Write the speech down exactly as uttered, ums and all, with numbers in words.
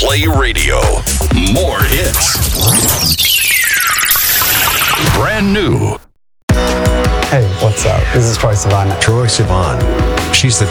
Play Radio. More hits. Brand new. Hey, what's up? This is Troye Sivan. Troye Sivan. She's the